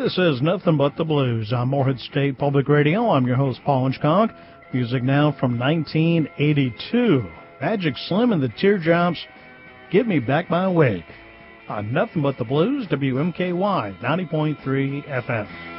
This is Nothing But the Blues on Morehead State Public Radio. I'm your host, Paul Inchcock. Music now from 1982. Magic Slim and the Teardrops, Give Me Back My Wig. On Nothing But the Blues, WMKY 90.3 FM.